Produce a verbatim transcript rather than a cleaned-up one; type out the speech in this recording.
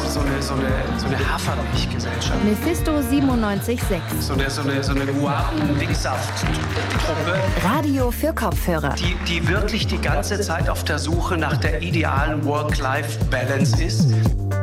so eine, so eine, so eine Hafermilchgesellschaft. Mephisto siebenundneunzig Komma sechs. So eine, so eine, so eine Guapen-Wichsaft-Truppe. Radio für Kopfhörer. Die, die wirklich die ganze Zeit auf der Suche nach der idealen Work-Life-Balance ist.